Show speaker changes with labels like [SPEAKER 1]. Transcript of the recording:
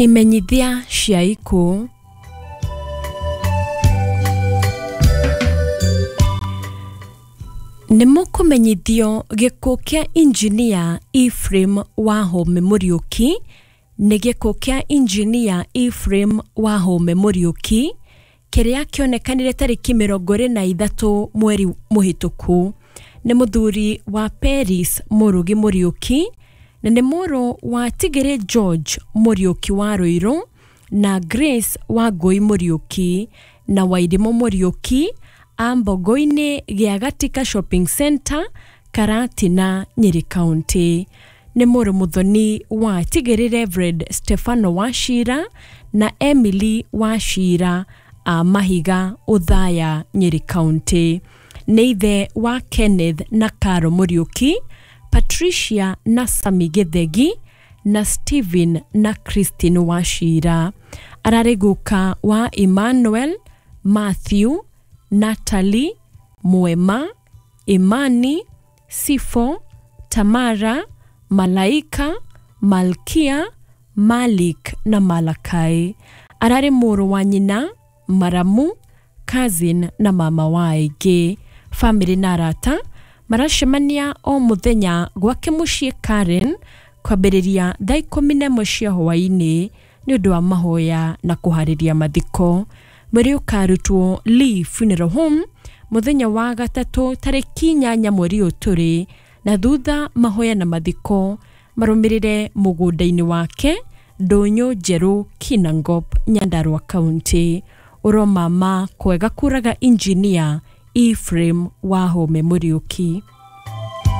[SPEAKER 1] Imenyithia cia iku. Nimukumenyithio gikuo kia engineer Ephraim Wahome Muriuki ni gikuo kia engineer Ephraim Wahome Muriuki kiria kionekanire tariki 23 mweri muhituku. Ni muthuri wa Paris Murugi Muriuki na ni moro wa Tigere George Muriuki wa Ruiru na Grace Wangui Muriuki na Wairimo Muriuki Ambogoine gia Gatika Shopping Center Karatina, Nyeri County. Ni moro muthoni wa Tigere Reverend Stefano Washira na Emily Washira a Mahiga, Uthaya, Nyeri County. Ni ithe wa Kenneth na Karo Muriuki, Patricia na Sami Githegi na Steven na Christine Washira. Arareguka wa Emmanuel, Matthew, Natalie, Mwema, Imani, Sifo, Tamara, Malaika, Malkia, Malik na Malakai. Arare moro wa nyina, Maramu, cousin na mama waige. Family na arata marashemania o muthenya gwake mucii Karen kwambiriria thaa 11 cia hwaini ni undu wa mahoya na kuhariria mathiko. Mweri ukarutwo Lee Funeral Home muthenya wa gatatu tariki 8 mweri uturi na thutha mahoya na mathiko marumirire mugundaini wake Ndonyo Njeru, Kinangop, Nyandarua County. Uromama kwega kuraga engineer Ephraim Wahome Muriuki.